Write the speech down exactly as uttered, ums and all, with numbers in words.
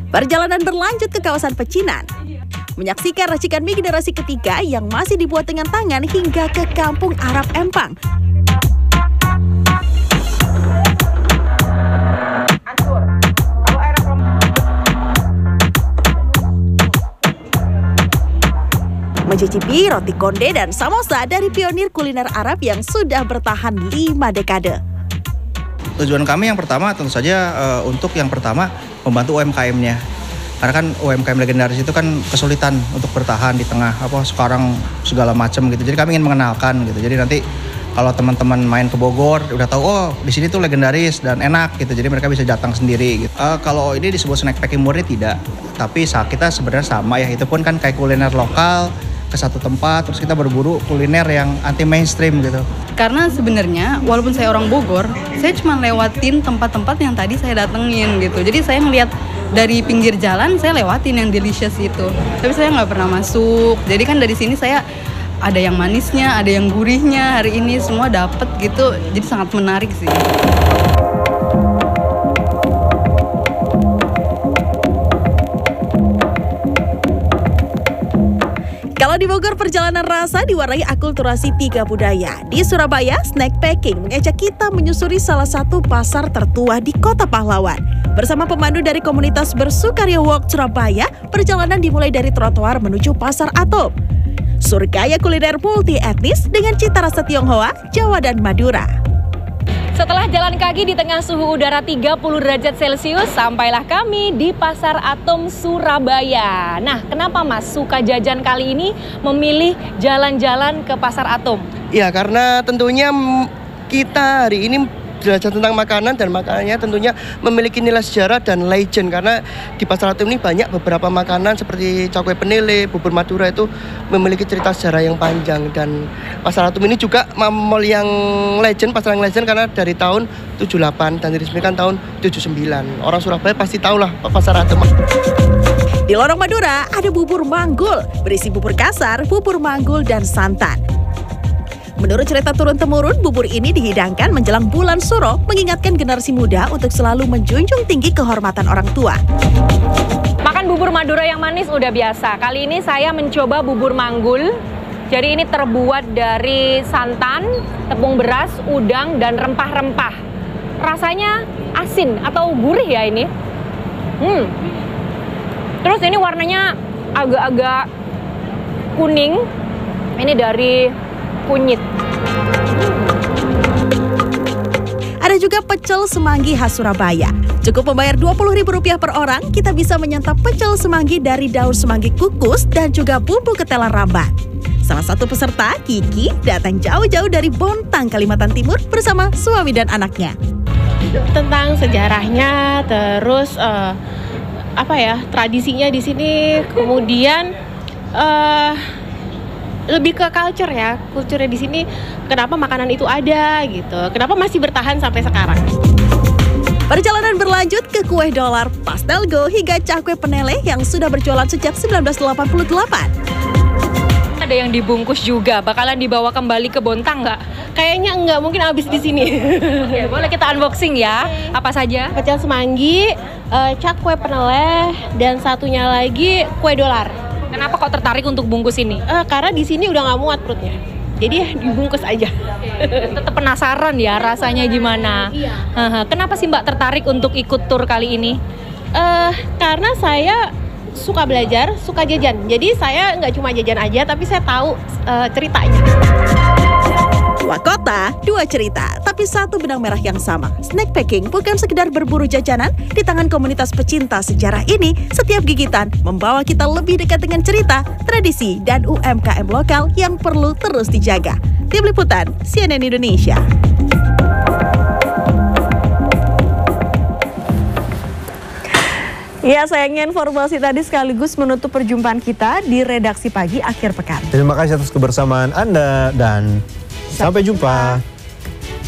Perjalanan berlanjut ke kawasan Pecinan. Menyaksikan racikan mie generasi ketiga yang masih dibuat dengan tangan hingga ke Kampung Arab Empang. Mencicipi roti konde dan samosa dari pionir kuliner Arab yang sudah bertahan lima dekade. Tujuan kami yang pertama tentu saja uh, untuk yang pertama membantu U M K M-nya. Karena kan U M K M legendaris itu kan kesulitan untuk bertahan di tengah apa sekarang segala macam gitu. Jadi kami ingin mengenalkan gitu. Jadi nanti kalau teman-teman main ke Bogor udah tahu oh di sini tuh legendaris dan enak gitu. Jadi mereka bisa datang sendiri gitu. Uh, kalau ini disebut snack packing murni tidak, tapi kita sebenarnya sama ya. Itu pun kan kayak kuliner lokal ke satu tempat, terus kita berburu kuliner yang anti mainstream gitu. Karena sebenarnya walaupun saya orang Bogor, saya cuma lewatin tempat-tempat yang tadi saya datengin gitu. Jadi saya ngeliat dari pinggir jalan, saya lewatin yang delicious itu. Tapi saya nggak pernah masuk. Jadi kan dari sini saya ada yang manisnya, ada yang gurihnya. Hari ini semua dapet gitu. Jadi sangat menarik sih. Kalau di Bogor, perjalanan rasa diwarnai akulturasi tiga budaya. Di Surabaya, snack packing mengajak kita menyusuri salah satu pasar tertua di Kota Pahlawan. Bersama pemandu dari komunitas Bersukaria Walk Surabaya, perjalanan dimulai dari trotoar menuju Pasar Atom. Surgaya kuliner multi etnis dengan cita rasa Tionghoa, Jawa, dan Madura. Setelah jalan kaki di tengah suhu udara tiga puluh derajat Celcius, sampailah kami di Pasar Atom Surabaya. Nah, kenapa Mas Suka Jajan kali ini memilih jalan-jalan ke Pasar Atom? Ya, karena tentunya kita hari ini belajar tentang makanan dan makanannya tentunya memiliki nilai sejarah dan legend. Karena di Pasar Atom ini banyak beberapa makanan seperti cakwe penele, bubur Madura itu memiliki cerita sejarah yang panjang. Dan Pasar Atom ini juga mall yang legend, pasar yang legend karena dari tahun tujuh puluh delapan dan diresmikan tahun tujuh puluh sembilan. Orang Surabaya pasti tahu lah Pasar Atom. Di lorong Madura ada bubur manggul, berisi bubur kasar, bubur manggul, dan santan. Menurut cerita turun-temurun, bubur ini dihidangkan menjelang bulan Suro, mengingatkan generasi muda untuk selalu menjunjung tinggi kehormatan orang tua. Makan bubur Madura yang manis udah biasa. Kali ini saya mencoba bubur manggul. Jadi ini terbuat dari santan, tepung beras, udang, dan rempah-rempah. Rasanya asin atau gurih ya ini. Hmm. Terus ini warnanya agak-agak kuning. Ini dari kunyit. Ada juga pecel semanggi khas Surabaya. Cukup membayar dua puluh ribu rupiah per orang, kita bisa menyantap pecel semanggi dari daun semanggi kukus dan juga bumbu ketelan rambat. Salah satu peserta, Kiki, datang jauh-jauh dari Bontang, Kalimantan Timur bersama suami dan anaknya. Tentang sejarahnya, terus uh, apa ya tradisinya di sini, kemudian uh, lebih ke culture ya, culture di sini. Kenapa makanan itu ada gitu? Kenapa masih bertahan sampai sekarang? Perjalanan berlanjut ke kue dolar, pastel go hingga cakwe penele yang sudah berjualan sejak seribu sembilan ratus delapan puluh delapan. Ada yang dibungkus juga, bakalan dibawa kembali ke Bontang nggak? Kayaknya enggak, mungkin habis di sini. Oke, boleh kita unboxing ya. Apa saja? Pecel semanggi, uh, cakwe peneleh, dan satunya lagi kue dolar. Kenapa kok tertarik untuk bungkus ini? Uh, karena di sini udah nggak muat perutnya, jadi dibungkus aja. Tetap penasaran ya rasanya gimana? Iya. Kenapa sih Mbak tertarik untuk ikut tur kali ini? Uh, karena saya suka belajar, suka jajan. Jadi saya nggak cuma jajan aja, tapi saya tahu uh, ceritanya. Dua kota, dua cerita, tapi satu benang merah yang sama. Snack packing bukan sekedar berburu jajanan. Di tangan komunitas pecinta sejarah ini, setiap gigitan membawa kita lebih dekat dengan cerita, tradisi, dan U M K M lokal yang perlu terus dijaga. Tim Liputan, C N N Indonesia. Ya, sayangnya informasi tadi sekaligus menutup perjumpaan kita di Redaksi Pagi akhir pekan. Terima kasih atas kebersamaan Anda dan sampai jumpa.